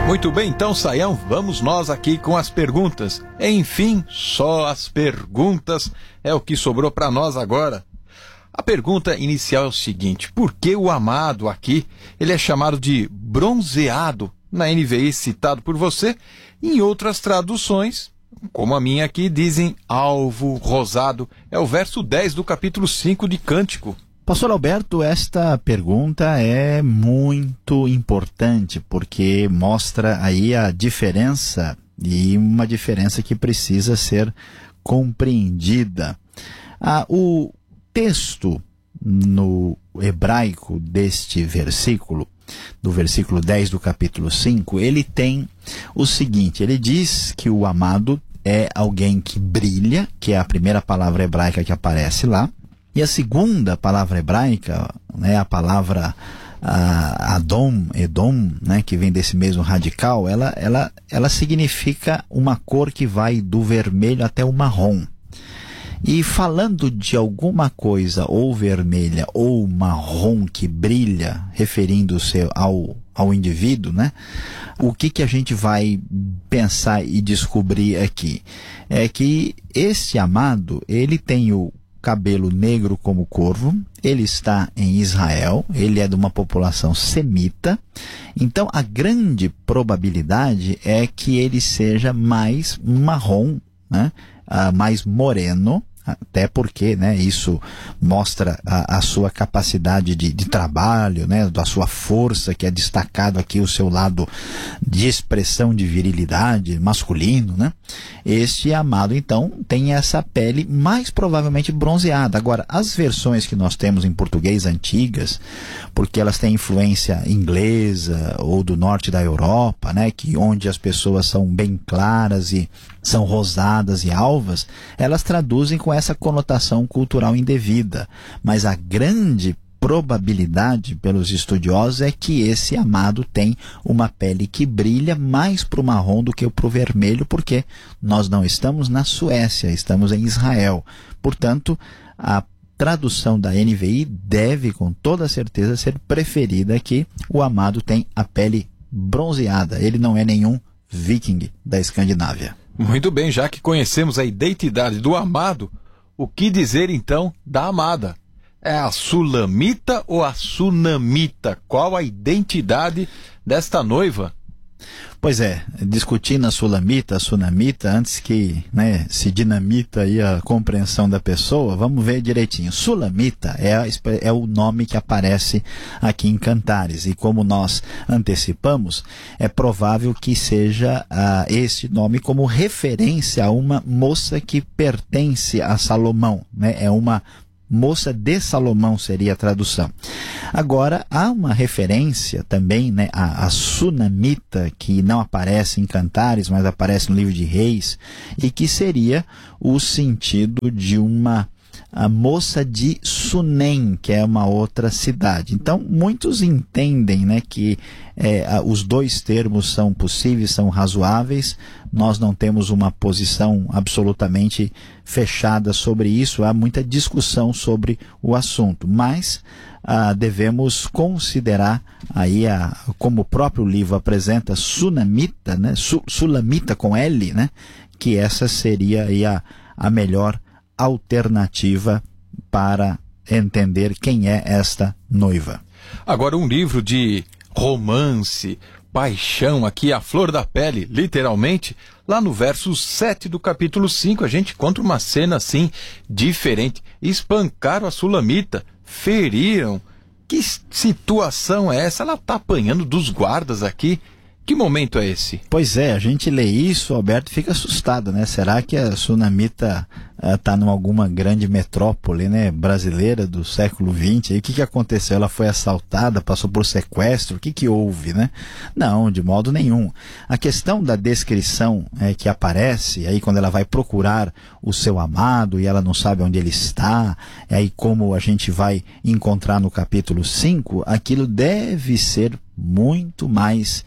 Muito bem, então, Saião, vamos nós aqui com as perguntas. Enfim, só as perguntas é o que sobrou para nós agora. A pergunta inicial é o seguinte: por que o amado aqui, ele é chamado de bronzeado na NVI citado por você? Em outras traduções, como a minha aqui, dizem alvo rosado. É o verso 10 do capítulo 5 de Cântico. Pastor Alberto, esta pergunta é muito importante porque mostra aí a diferença, e uma diferença que precisa ser compreendida. O texto no hebraico deste versículo, do versículo 10 do capítulo 5, ele tem o seguinte: ele diz que o amado é alguém que brilha, que é a primeira palavra hebraica que aparece lá. E a segunda palavra hebraica, né, a palavra Edom, né, que vem desse mesmo radical, ela significa uma cor que vai do vermelho até o marrom. E falando de alguma coisa ou vermelha ou marrom que brilha, referindo-se ao indivíduo, né, o que a gente vai pensar e descobrir aqui? É que esse amado, ele tem o cabelo negro como corvo, ele está em Israel, ele é de uma população semita, então a grande probabilidade é que ele seja mais marrom, né? Mais moreno, até porque, né, isso mostra a sua capacidade de trabalho, né, da sua força, que é destacado aqui o seu lado de expressão de virilidade masculino, né? Este amado, então, tem essa pele mais provavelmente bronzeada. Agora, as versões que nós temos em português antigas, porque elas têm influência inglesa ou do norte da Europa, né, que onde as pessoas são bem claras e são rosadas e alvas, elas traduzem com essa conotação cultural indevida. Mas a grande probabilidade pelos estudiosos é que esse amado tem uma pele que brilha mais para o marrom do que para o vermelho, porque nós não estamos na Suécia, estamos em Israel. Portanto, a tradução da NVI deve com toda certeza ser preferida, que o amado tem a pele bronzeada, ele não é nenhum viking da Escandinávia. Muito bem, já que conhecemos a identidade do amado, o que dizer então da amada? É a sulamita ou a sunamita? Qual a identidade desta noiva? Pois é, discutindo a sulamita, a sunamita, antes que, né, se dinamita aí a compreensão da pessoa, vamos ver direitinho. Sulamita é o nome que aparece aqui em Cantares, e como nós antecipamos, é provável que seja esse nome como referência a uma moça que pertence a Salomão, né? É uma moça de Salomão seria a tradução. Agora, há uma referência também, né, a sunamita, que não aparece em Cantares, mas aparece no livro de Reis, e que seria o sentido de a moça de Sunem, que é uma outra cidade. Então, muitos entendem, né, que os dois termos são possíveis, são razoáveis. Nós não temos uma posição absolutamente fechada sobre isso, há muita discussão sobre o assunto, mas devemos considerar aí, como o próprio livro apresenta, sunamita, né, sulamita com L, né, que essa seria aí a melhor alternativa para entender quem é esta noiva. Agora, um livro de romance, paixão, aqui a flor da pele, literalmente, lá no verso 7 do capítulo 5, a gente encontra uma cena assim, diferente. Espancaram a sulamita, feriram. Que situação é essa? Ela está apanhando dos guardas aqui. Que momento é esse? Pois é, a gente lê isso, Alberto, fica assustado, né? Será que a sunamita está em alguma grande metrópole, né, brasileira do século XX? E o que aconteceu? Ela foi assaltada, passou por sequestro? O que houve, né? Não, de modo nenhum. A questão da descrição que aparece, aí quando ela vai procurar o seu amado e ela não sabe onde ele está, aí como a gente vai encontrar no capítulo 5, aquilo deve ser muito mais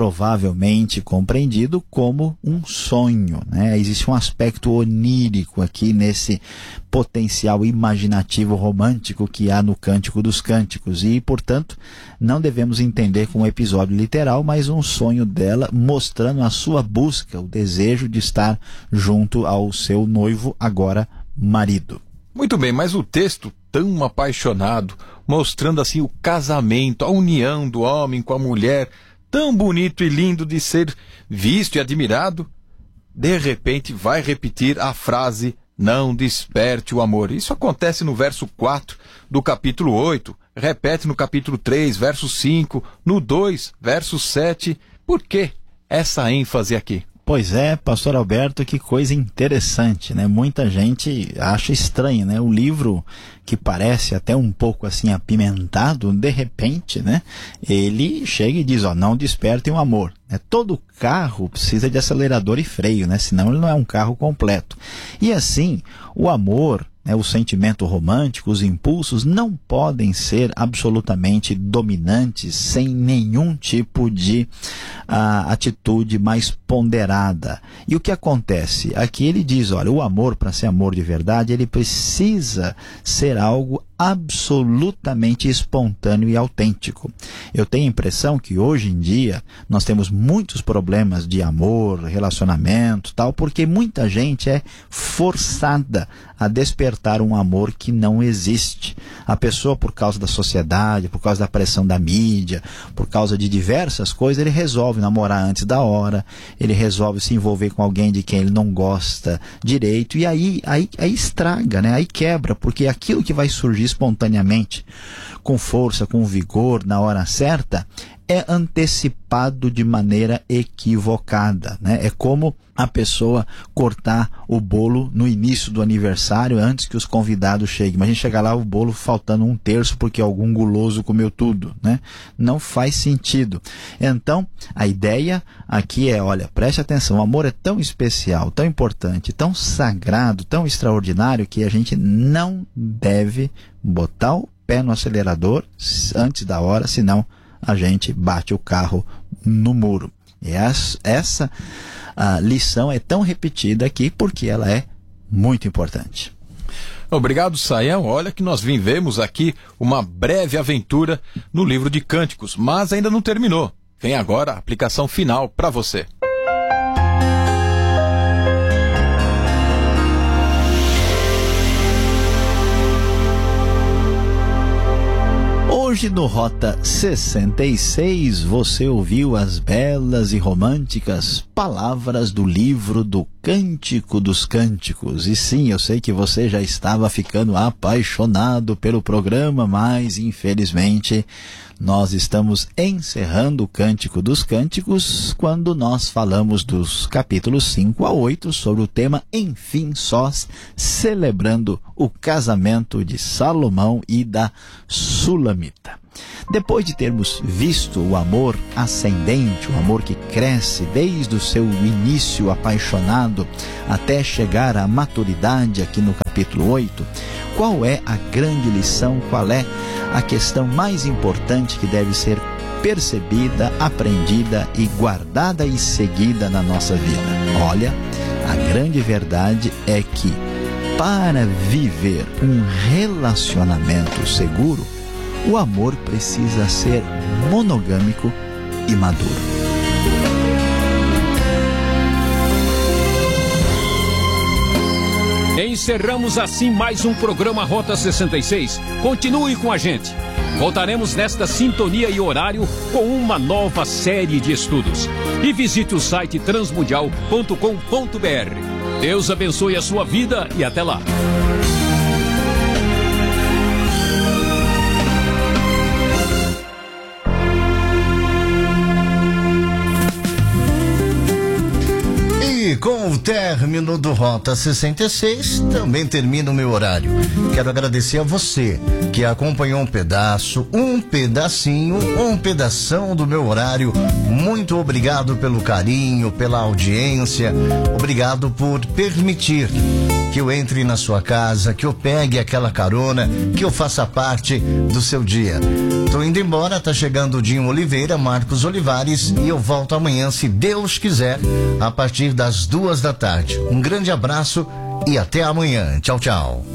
provavelmente compreendido como um sonho, né? Existe um aspecto onírico aqui nesse potencial imaginativo romântico que há no Cântico dos Cânticos. E, portanto, não devemos entender como um episódio literal, mas um sonho dela mostrando a sua busca, o desejo de estar junto ao seu noivo, agora marido. Muito bem, mas o texto tão apaixonado, mostrando assim o casamento, a união do homem com a mulher, tão bonito e lindo de ser visto e admirado, de repente vai repetir a frase "não desperte o amor". Isso acontece no verso 4 do capítulo 8, repete no capítulo 3, verso 5, no 2, verso 7. Por que essa ênfase aqui? Pois é, pastor Alberto, que coisa interessante, né? Muita gente acha estranho, né? O livro, que parece até um pouco assim apimentado, de repente, né? Ele chega e diz, não despertem o amor. Todo carro precisa de acelerador e freio, né? Senão ele não é um carro completo. E assim, o amor, o sentimento romântico, os impulsos não podem ser absolutamente dominantes sem nenhum tipo de atitude mais ponderada. E o que acontece? Aqui ele diz, olha, o amor, para ser amor de verdade, ele precisa ser algo absolutamente espontâneo e autêntico. Eu tenho a impressão que hoje em dia nós temos muitos problemas de amor, relacionamento, tal, porque muita gente é forçada a despertar um amor que não existe. A pessoa, por causa da sociedade, por causa da pressão da mídia, por causa de diversas coisas, ele resolve namorar antes da hora, ele resolve se envolver com alguém de quem ele não gosta direito, e aí estraga, né? Aí quebra, porque aquilo que vai surgir espontaneamente, com força, com vigor, na hora certa, é antecipado de maneira equivocada, né? É como a pessoa cortar o bolo no início do aniversário, antes que os convidados cheguem. Mas a gente chega lá, o bolo faltando 1/3 porque algum guloso comeu tudo, né? Não faz sentido. Então, a ideia aqui é, olha, preste atenção, o amor é tão especial, tão importante, tão sagrado, tão extraordinário, que a gente não deve botar o pé no acelerador antes da hora, senão a gente bate o carro no muro. E essa lição é tão repetida aqui porque ela é muito importante. Obrigado, Saião. Olha que nós vivemos aqui uma breve aventura no livro de Cânticos, mas ainda não terminou. Vem agora a aplicação final para você. Hoje no Rota 66 você ouviu as belas e românticas palavras do livro do Cântico dos Cânticos. E sim, eu sei que você já estava ficando apaixonado pelo programa, mas infelizmente nós estamos encerrando o Cântico dos Cânticos quando nós falamos dos capítulos 5 a 8 sobre o tema Enfim Sós, celebrando o casamento de Salomão e da Sulamita. Depois de termos visto o amor ascendente, o amor que cresce desde o seu início apaixonado até chegar à maturidade aqui no capítulo 8, qual é a grande lição, qual é a questão mais importante que deve ser percebida, aprendida e guardada e seguida na nossa vida? Olha, a grande verdade é que para viver um relacionamento seguro, o amor precisa ser monogâmico e maduro. Encerramos assim mais um programa Rota 66. Continue com a gente. Voltaremos nesta sintonia e horário com uma nova série de estudos. E visite o site transmundial.com.br. Deus abençoe a sua vida e até lá. Com o término do Rota 66, também termina o meu horário. Quero agradecer a você que acompanhou um pedaço, um pedacinho, um pedação do meu horário. Muito obrigado pelo carinho, pela audiência. Obrigado por permitir que eu entre na sua casa, que eu pegue aquela carona, que eu faça parte do seu dia. Tô indo embora, tá chegando o Dinho Oliveira, Marcos Olivares, e eu volto amanhã, se Deus quiser, a partir das 2 da tarde. Um grande abraço e até amanhã. Tchau, tchau.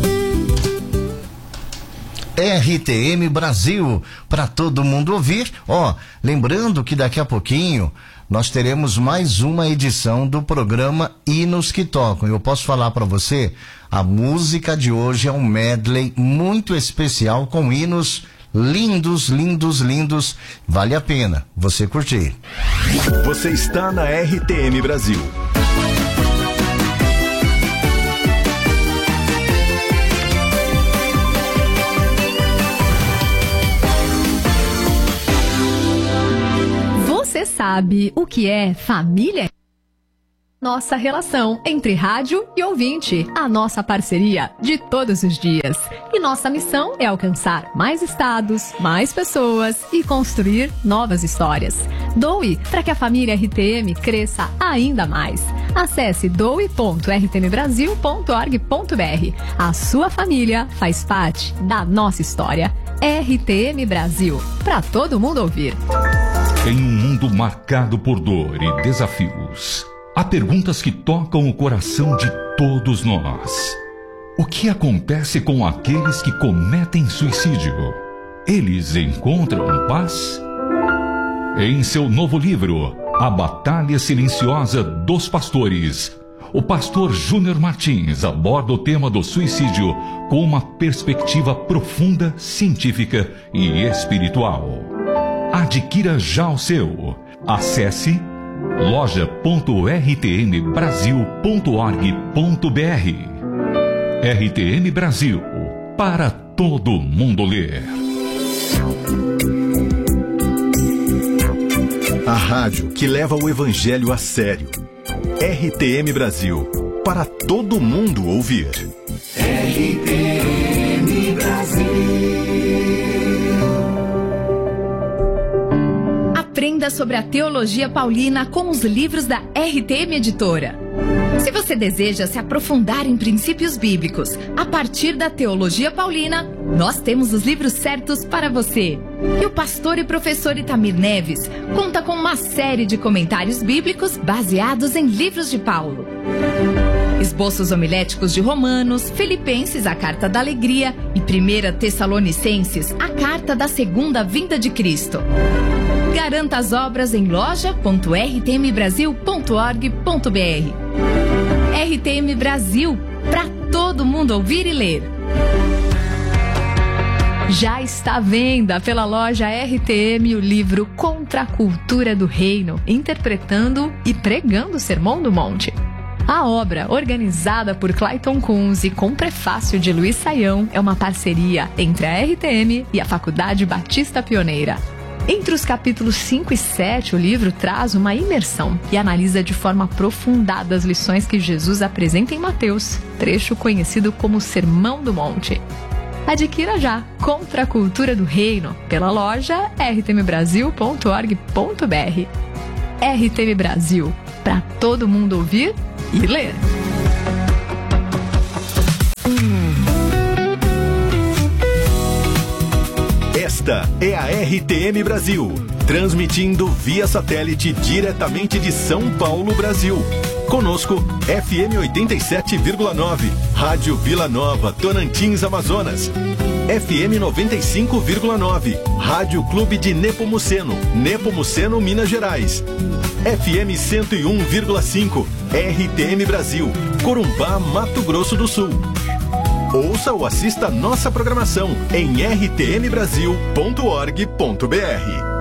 RTM Brasil, para todo mundo ouvir. Lembrando que daqui a pouquinho nós teremos mais uma edição do programa Hinos que Tocam. Eu posso falar para você, a música de hoje é um medley muito especial com hinos lindos, lindos, lindos. Vale a pena você curtir. Você está na RTM Brasil. Você sabe o que é família? Nossa relação entre rádio e ouvinte, a nossa parceria de todos os dias. E nossa missão é alcançar mais estados, mais pessoas e construir novas histórias. Doe para que a família RTM cresça ainda mais. Acesse doe.rtmbrasil.org.br. A sua família faz parte da nossa história. RTM Brasil, para todo mundo ouvir. Em um mundo marcado por dor e desafios, há perguntas que tocam o coração de todos nós. O que acontece com aqueles que cometem suicídio? Eles encontram paz? Em seu novo livro, A Batalha Silenciosa dos Pastores, o pastor Júnior Martins aborda o tema do suicídio com uma perspectiva profunda, científica e espiritual. Adquira já o seu. Acesse loja.rtmbrasil.org.br. RTM Brasil, para todo mundo ler. A rádio que leva o evangelho a sério. RTM Brasil, para todo mundo ouvir. RTM Brasil. Aprenda sobre a teologia paulina com os livros da RTM Editora. Se você deseja se aprofundar em princípios bíblicos a partir da teologia paulina, nós temos os livros certos para você. E o pastor e professor Itamir Neves conta com uma série de comentários bíblicos baseados em livros de Paulo. Esboços homiléticos de Romanos, Filipenses, a Carta da Alegria, e 1 Tessalonicenses, a Carta da Segunda Vinda de Cristo. Garanta as obras em loja.rtmbrasil.org.br. RTM Brasil, para todo mundo ouvir e ler. Já está à venda pela loja RTM o livro Contra a Cultura do Reino, interpretando e pregando o Sermão do Monte. A obra, organizada por Clayton Kunz e com prefácio de Luiz Saião, é uma parceria entre a RTM e a Faculdade Batista Pioneira. Entre os capítulos 5 e 7, o livro traz uma imersão e analisa de forma aprofundada as lições que Jesus apresenta em Mateus, trecho conhecido como Sermão do Monte. Adquira já Contra a Cultura do Reino pela loja rtmbrasil.org.br. RTM Brasil, para todo mundo ouvir e ler. Esta é a RTM Brasil, transmitindo via satélite diretamente de São Paulo, Brasil. Conosco, FM 87,9, Rádio Vila Nova, Tocantins, Amazonas. FM 95,9, Rádio Clube de Nepomuceno, Nepomuceno, Minas Gerais. FM 101,5, RTM Brasil, Corumbá, Mato Grosso do Sul. Ouça ou assista nossa programação em rtmbrasil.org.br.